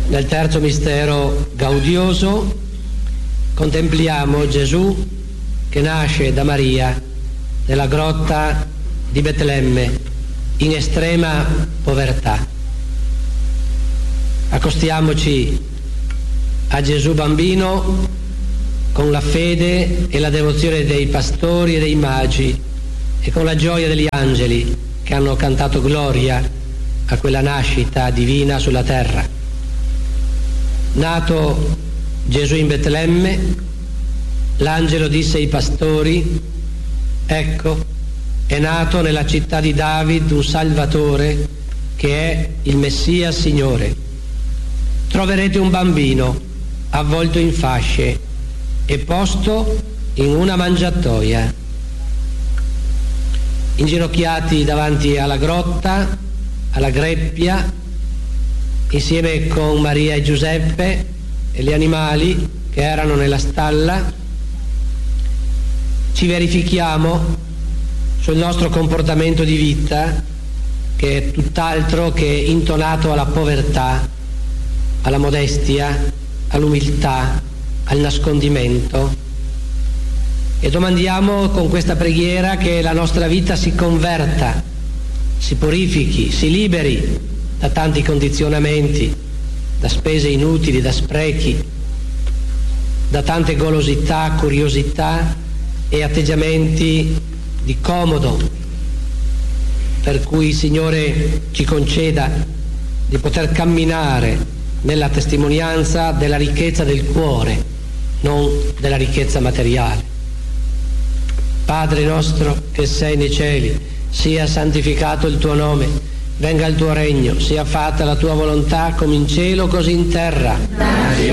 Nel terzo mistero gaudioso contempliamo Gesù che nasce da Maria nella grotta di Betlemme in estrema povertà. Accostiamoci a Gesù bambino con la fede e la devozione dei pastori e dei magi e con la gioia degli angeli che hanno cantato gloria a quella nascita divina sulla terra. Nato Gesù in Betlemme, l'angelo disse ai pastori: ecco, è nato nella città di David un Salvatore che è il Messia Signore. Troverete un bambino avvolto in fasce e posto in una mangiatoia. Inginocchiati davanti alla grotta, alla greppia, insieme con Maria e Giuseppe e gli animali che erano nella stalla, ci verifichiamo sul nostro comportamento di vita, che è tutt'altro che intonato alla povertà, alla modestia, all'umiltà, al nascondimento, e domandiamo con questa preghiera che la nostra vita si converta, si purifichi, si liberi da tanti condizionamenti, da spese inutili, da sprechi, da tante golosità, curiosità e atteggiamenti di comodo, per cui il Signore ci conceda di poter camminare nella testimonianza della ricchezza del cuore, non della ricchezza materiale. Padre nostro che sei nei cieli, sia santificato il tuo nome, venga il tuo regno, sia fatta la tua volontà come in cielo così in terra.